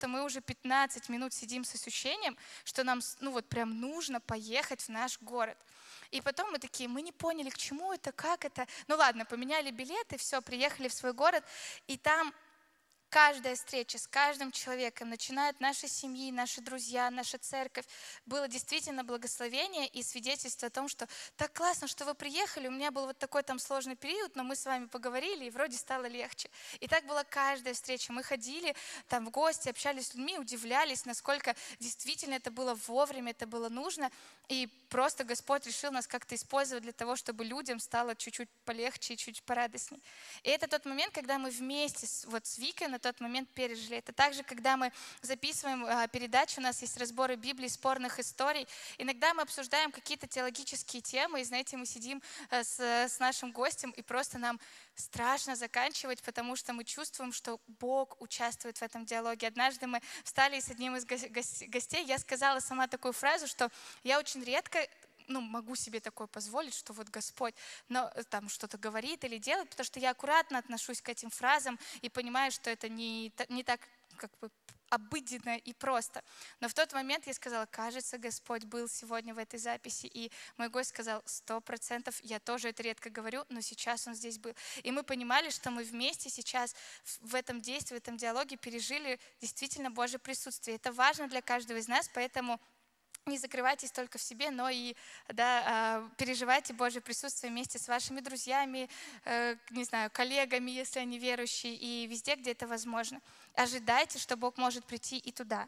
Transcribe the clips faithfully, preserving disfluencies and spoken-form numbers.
будто мы уже пятнадцать минут сидим с ощущением, что нам, ну вот прям нужно поехать в наш город. И потом мы такие, мы не поняли, к чему это, как это. Ну ладно, поменяли билеты, все, приехали в свой город, и там каждая встреча с каждым человеком, начиная от нашей семьи, наши друзья, наша церковь, было действительно благословение и свидетельство о том, что так классно, что вы приехали, у меня был вот такой там сложный период, но мы с вами поговорили, и вроде стало легче. И так была каждая встреча. Мы ходили там в гости, общались с людьми, удивлялись, насколько действительно это было вовремя, это было нужно, и просто Господь решил нас как-то использовать для того, чтобы людям стало чуть-чуть полегче и чуть порадостней. И это тот момент, когда мы вместе с, вот с Викой на тот момент пережили. Это также, когда мы записываем а, передачу, у нас есть разборы Библии, спорных историй. Иногда мы обсуждаем какие-то теологические темы, и, знаете, мы сидим а, с, с нашим гостем, и просто нам страшно заканчивать, потому что мы чувствуем, что Бог участвует в этом диалоге. Однажды мы встали с одним из гостей, я сказала сама такую фразу, что я очень редко ну, могу себе такое позволить, что вот Господь но, там что-то говорит или делает, потому что я аккуратно отношусь к этим фразам и понимаю, что это не, не так как бы обыденно и просто. Но в тот момент я сказала, кажется, Господь был сегодня в этой записи. И мой гость сказал, сто процентов, я тоже это редко говорю, но сейчас он здесь был. И мы понимали, что мы вместе сейчас в этом действии, в этом диалоге пережили действительно Божье присутствие. Это важно для каждого из нас, поэтому не закрывайтесь только в себе, но и да, переживайте Божье присутствие вместе с вашими друзьями, не знаю, коллегами, если они верующие, и везде, где это возможно. Ожидайте, что Бог может прийти и туда.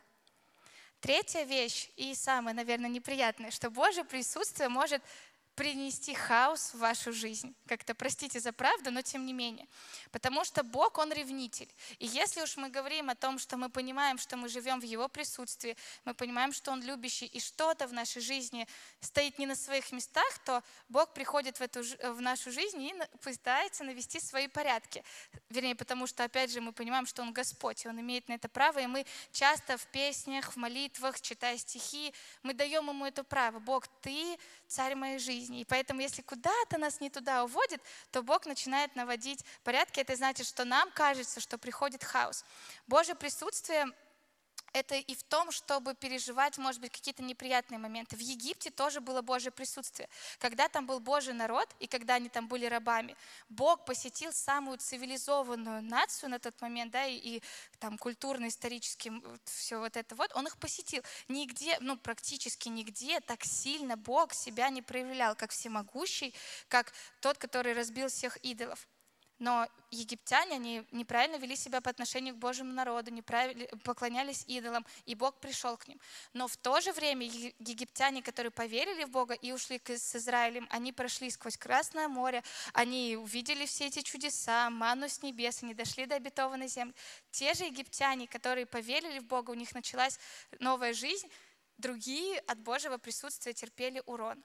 Третья вещь, и самая, наверное, неприятная, что Божье присутствие может принести хаос в вашу жизнь. Как-то, простите за правду, но тем не менее. Потому что Бог, Он ревнитель. И если уж мы говорим о том, что мы понимаем, что мы живем в Его присутствии, мы понимаем, что Он любящий, и что-то в нашей жизни стоит не на своих местах, то Бог приходит в, эту, в нашу жизнь и пытается навести свои порядки. Вернее, потому что, опять же, мы понимаем, что Он Господь, и Он имеет на это право, и мы часто в песнях, в молитвах, читая стихи, мы даем Ему это право. Бог, Ты царь моей жизни. И поэтому, если куда-то нас не туда уводит, то Бог начинает наводить порядки. Это значит, что нам кажется, что приходит хаос. Божье присутствие — это и в том, чтобы переживать, может быть, какие-то неприятные моменты. В Египте тоже было Божье присутствие. Когда там был Божий народ, и когда они там были рабами, Бог посетил самую цивилизованную нацию на тот момент, да, и, и там культурно-исторически все вот это вот, Он их посетил. Нигде, ну, практически нигде так сильно Бог себя не проявлял, как всемогущий, как тот, который разбил всех идолов. Но египтяне, они неправильно вели себя по отношению к Божьему народу, неправильно поклонялись идолам, и Бог пришел к ним. Но в то же время египтяне, которые поверили в Бога и ушли с Израилем, они прошли сквозь Красное море, они увидели все эти чудеса, манну с небес, они дошли до обетованной земли. Те же египтяне, которые поверили в Бога, у них началась новая жизнь, другие от Божьего присутствия терпели урон.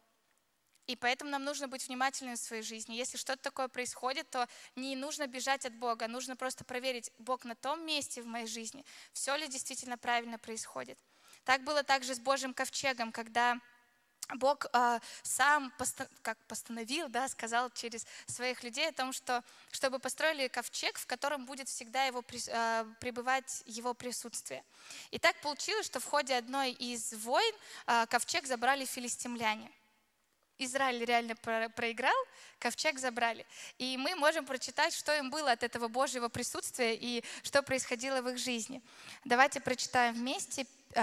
И поэтому нам нужно быть внимательными в своей жизни. Если что-то такое происходит, то не нужно бежать от Бога, нужно просто проверить, Бог на том месте в моей жизни, все ли действительно правильно происходит. Так было также с Божьим ковчегом, когда Бог э, сам поста- как постановил, да, сказал через своих людей о том, что чтобы построили ковчег, в котором будет всегда его, э, пребывать его присутствие. И так получилось, что в ходе одной из войн э, ковчег забрали филистимляне. Израиль реально проиграл, ковчег забрали. И мы можем прочитать, что им было от этого Божьего присутствия и что происходило в их жизни. Давайте прочитаем вместе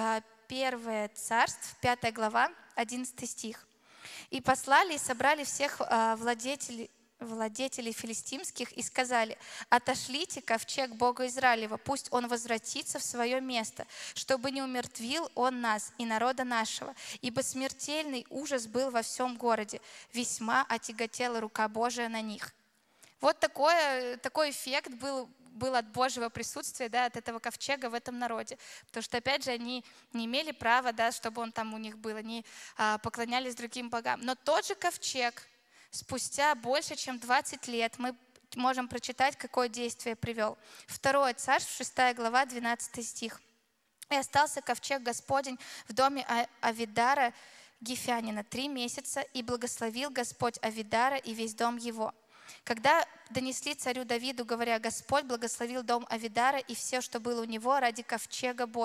Первое Царств, пятая глава, одиннадцатый стих. «И послали и собрали всех владетелей, владетелей филистимских и сказали: отошлите ковчег Бога Израилева, пусть он возвратится в свое место, чтобы не умертвил он нас и народа нашего, ибо смертельный ужас был во всем городе, весьма отяготела рука Божия на них». Вот такой, такой эффект был, был от Божьего присутствия, да, от этого ковчега в этом народе. Потому что, опять же, они не имели права, да, чтобы он там у них был, они а, поклонялись другим богам. Но тот же ковчег спустя больше, чем двадцать лет, мы можем прочитать, какое действие привел. Второе Царств, шестая глава, двенадцатый стих. «И остался ковчег Господень в доме Авидара Гифянина три месяца, и благословил Господь Авидара и весь дом его. Когда донесли царю Давиду, говоря: Господь благословил дом Авидара и все, что было у него, ради ковчега Божьего.